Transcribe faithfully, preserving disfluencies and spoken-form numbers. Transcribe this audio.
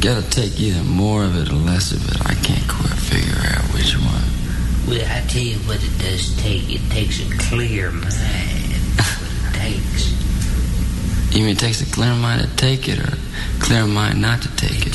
gotta take either more of it or less of it. I can't quite figure out which one. Well, I tell you what it does take. It takes a clear mind. It takes. You mean it takes a clear mind to take it or a clear mind not to take it?